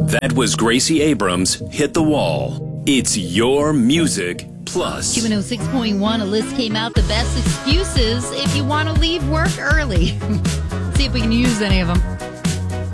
That was Gracie Abrams' Hit the Wall. It's your music plus. Q106.1, a list came out, the best excuses if you want to leave work early. See if we can use any of them.